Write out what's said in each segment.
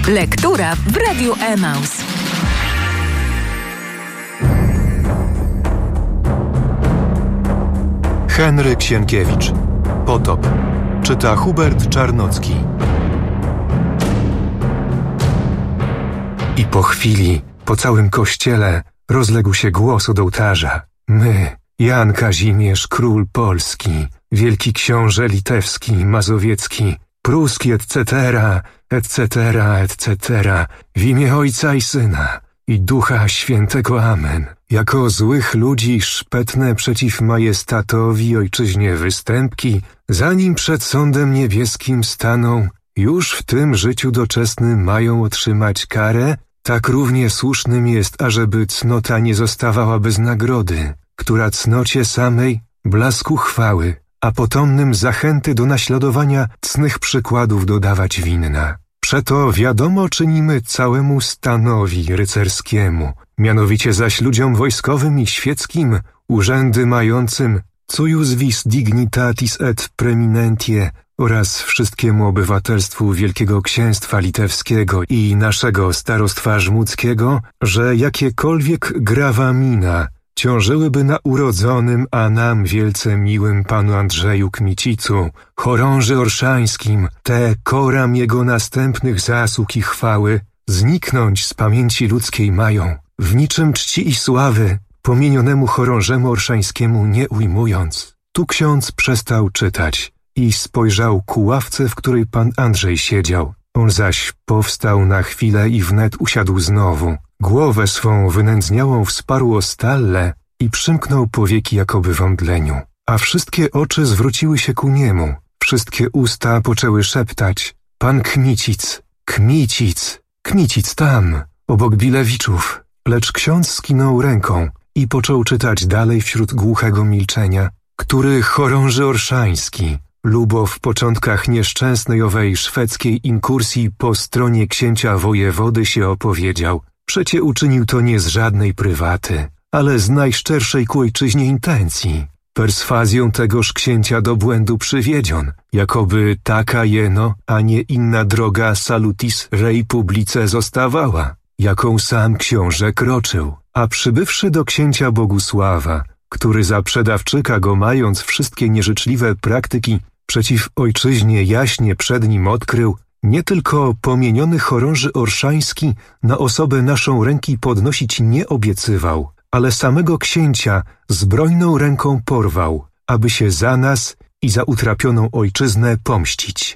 Lektura w Radiu Emaus. Henryk Sienkiewicz. Potop. Czyta Hubert Czarnocki. I po chwili, po całym kościele, rozległ się głos od ołtarza. My, Jan Kazimierz, król Polski, wielki książę litewski, mazowiecki, pruski, etc., w imię Ojca i Syna i Ducha Świętego. Amen. Jako złych ludzi szpetne przeciw majestatowi ojczyźnie występki, zanim przed sądem niebieskim staną, już w tym życiu doczesnym mają otrzymać karę, tak równie słusznym jest, ażeby cnota nie zostawała bez nagrody, która cnocie samej blasku chwały, a potomnym zachęty do naśladowania cnych przykładów dodawać winna. Przeto wiadomo czynimy całemu stanowi rycerskiemu, mianowicie zaś ludziom wojskowym i świeckim, urzędy mającym, cuius vis dignitatis et preeminentie, oraz wszystkiemu obywatelstwu Wielkiego Księstwa Litewskiego i naszego starostwa żmudzkiego, że jakiekolwiek grawamina ciążyłyby na urodzonym, a nam wielce miłym panu Andrzeju Kmicicu, chorąży orszańskim, te koram jego następnych zasług i chwały, zniknąć z pamięci ludzkiej mają, w niczym czci i sławy, pomienionemu chorążemu orszańskiemu nie ujmując. Tu ksiądz przestał czytać i spojrzał ku ławce, w której pan Andrzej siedział. On zaś powstał na chwilę i wnet usiadł znowu. Głowę swą wynędzniałą wsparł o stalle i przymknął powieki jakoby w omdleniu. A wszystkie oczy zwróciły się ku niemu. Wszystkie usta poczęły szeptać: pan Kmicic, Kmicic, Kmicic tam, obok Bilewiczów. Lecz ksiądz skinął ręką i począł czytać dalej wśród głuchego milczenia, który chorąży orszański, lubo w początkach nieszczęsnej owej szwedzkiej inkursji po stronie księcia wojewody się opowiedział. Przecie uczynił to nie z żadnej prywaty, ale z najszczerszej ku ojczyźnie intencji. Perswazją tegoż księcia do błędu przywiedzion, jakoby taka jeno, a nie inna droga salutis rei publice zostawała, jaką sam książę kroczył. A przybywszy do księcia Bogusława, który za przedawczyka go mając wszystkie nieżyczliwe praktyki przeciw ojczyźnie jaśnie przed nim odkrył, nie tylko pomieniony chorąży orszański na osobę naszą ręki podnosić nie obiecywał, ale samego księcia zbrojną ręką porwał, aby się za nas i za utrapioną ojczyznę pomścić.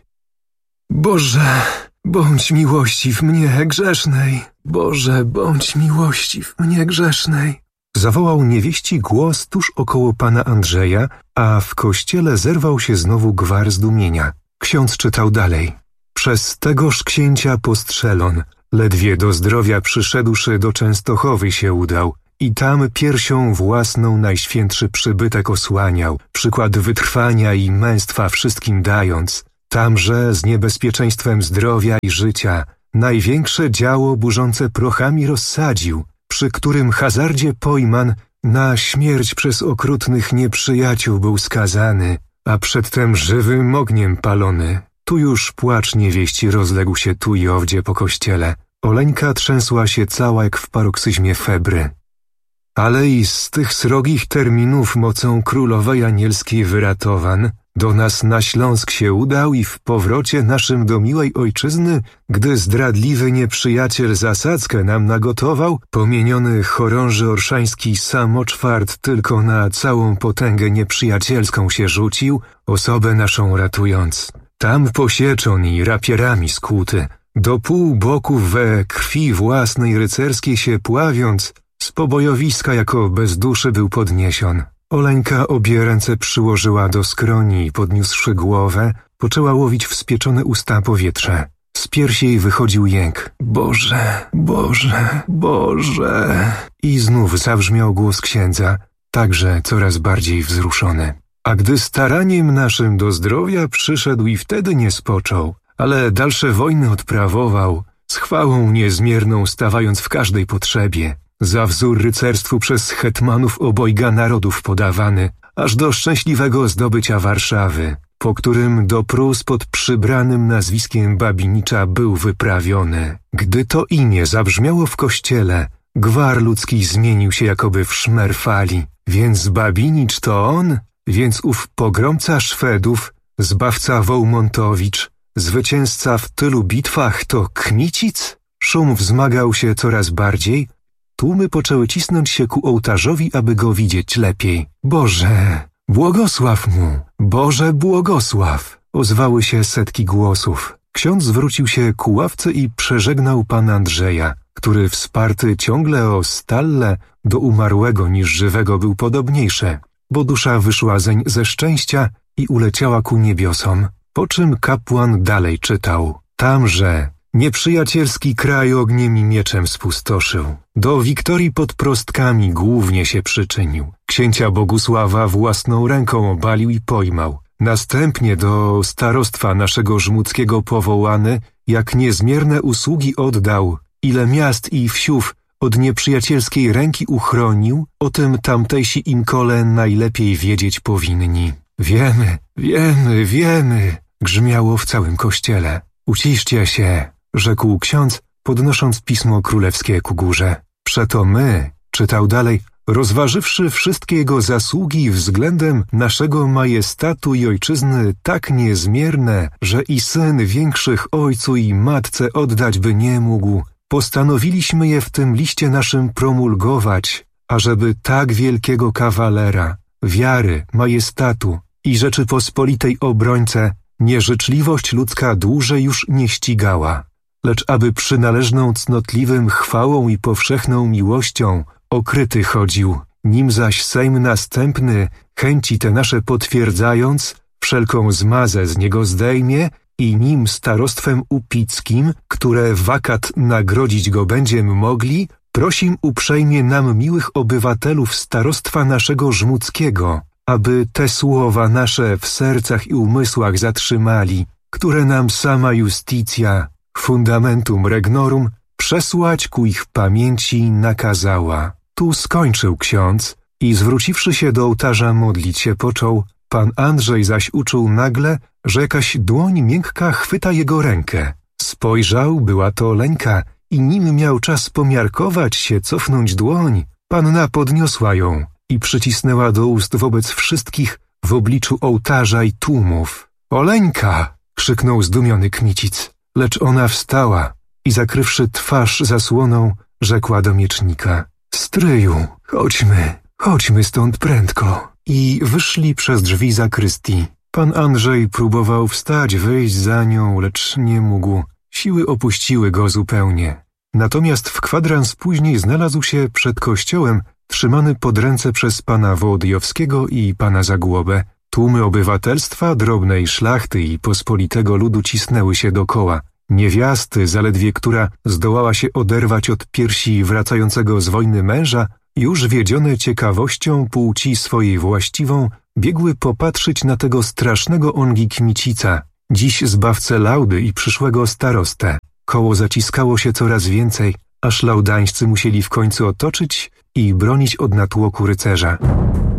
Boże, bądź miłościw mnie grzesznej! Boże, bądź miłościw mnie grzesznej! Zawołał niewieści głos tuż około pana Andrzeja, a w kościele zerwał się znowu gwar zdumienia. Ksiądz czytał dalej. Przez tegoż księcia postrzelon, ledwie do zdrowia przyszedłszy do Częstochowy się udał i tam piersią własną najświętszy przybytek osłaniał, przykład wytrwania i męstwa wszystkim dając, tamże z niebezpieczeństwem zdrowia i życia największe działo burzące prochami rozsadził, przy którym hazardzie pojman na śmierć przez okrutnych nieprzyjaciół był skazany, a przedtem żywym ogniem palony. Tu już płacz niewieści rozległ się tu i owdzie po kościele. Oleńka trzęsła się cała jak w paroksyzmie febry. Ale i z tych srogich terminów mocą królowej anielskiej wyratowan, do nas na Śląsk się udał i w powrocie naszym do miłej ojczyzny, gdy zdradliwy nieprzyjaciel zasadzkę nam nagotował, pomieniony chorąży orszański samoczwart tylko na całą potęgę nieprzyjacielską się rzucił, osobę naszą ratując. Tam posieczon i rapierami skłuty, do pół boków we krwi własnej rycerskiej się pławiąc, z pobojowiska jako bez duszy był podniesion. Oleńka obie ręce przyłożyła do skroni i podniósłszy głowę, poczęła łowić w spieczone usta powietrze. Z piersi jej wychodził jęk. Boże, Boże, Boże! I znów zabrzmiał głos księdza, także coraz bardziej wzruszony. A gdy staraniem naszym do zdrowia przyszedł i wtedy nie spoczął, ale dalsze wojny odprawował, z chwałą niezmierną stawając w każdej potrzebie, za wzór rycerstwu przez hetmanów obojga narodów podawany, aż do szczęśliwego zdobycia Warszawy. po którym do Prus pod przybranym nazwiskiem Babinicza był wyprawiony. Gdy to imię zabrzmiało w kościele, gwar ludzki zmienił się jakoby w szmer fali. Więc Babinicz to on? Więc ów pogromca Szwedów, zbawca Wołmontowicz, zwycięzca w tylu bitwach to Kmicic? Szum wzmagał się coraz bardziej. Tłumy poczęły cisnąć się ku ołtarzowi, aby go widzieć lepiej. Boże, błogosław mu! Boże, błogosław! Ozwały się setki głosów. Ksiądz zwrócił się ku ławce i przeżegnał pana Andrzeja, który wsparty ciągle o stalle do umarłego niż żywego był podobniejszy, bo dusza wyszła zeń ze szczęścia i uleciała ku niebiosom. Po czym kapłan dalej czytał. Tamże nieprzyjacielski kraj ogniem i mieczem spustoszył. Do wiktorii pod Prostkami głównie się przyczynił. Księcia Bogusława własną ręką obalił i pojmał. Następnie do starostwa naszego żmudzkiego powołany, jak niezmierne usługi oddał, ile miast i wsiów od nieprzyjacielskiej ręki uchronił, o tym tamtejsi inkole najlepiej wiedzieć powinni. Wiemy, grzmiało w całym kościele. Uciszcie się, rzekł ksiądz, podnosząc pismo królewskie ku górze. Przeto my, czytał dalej, rozważywszy wszystkie jego zasługi względem naszego majestatu i ojczyzny tak niezmierne, że i syn większych ojcu i matce oddać by nie mógł, postanowiliśmy je w tym liście naszym promulgować, ażeby tak wielkiego kawalera, wiary, majestatu i Rzeczypospolitej obrońcę nieżyczliwość ludzka dłużej już nie ścigała, lecz aby przynależną cnotliwym chwałą i powszechną miłością okryty chodził, nim zaś Sejm następny chęci te nasze potwierdzając, wszelką zmazę z niego zdejmie i nim starostwem upickim, które wakat nagrodzić go będziemy mogli, prosim uprzejmie nam miłych obywatelów starostwa naszego żmudzkiego, aby te słowa nasze w sercach i umysłach zatrzymali, które nam sama Justicja, fundamentum regnorum, przesłać ku ich pamięci nakazała. Tu skończył ksiądz i zwróciwszy się do ołtarza modlić się począł, pan Andrzej zaś uczuł nagle, że jakaś dłoń miękka chwyta jego rękę. Spojrzał, była to Leńka i nim miał czas pomiarkować się, cofnąć dłoń, panna podniosła ją i przycisnęła do ust wobec wszystkich w obliczu ołtarza i tłumów. Oleńka! Krzyknął zdumiony Kmicic, lecz ona wstała i zakrywszy twarz zasłoną, rzekła do miecznika. Stryju, chodźmy stąd prędko. I wyszli przez drzwi zakrystii. Pan Andrzej próbował wstać, wyjść za nią, lecz nie mógł. Siły opuściły go zupełnie. Natomiast w kwadrans później znalazł się przed kościołem, trzymany pod ręce przez pana Wołodyjowskiego i pana Zagłobę. Tłumy obywatelstwa, drobnej szlachty i pospolitego ludu cisnęły się dokoła. Niewiasty, zaledwie która zdołała się oderwać od piersi wracającego z wojny męża, już wiedzione ciekawością płci swojej właściwą, biegły popatrzyć na tego strasznego ongi Kmicica, dziś zbawcę Laudy i przyszłego starostę. Koło zaciskało się coraz więcej, aż laudańscy musieli w końcu otoczyć i bronić od natłoku rycerza.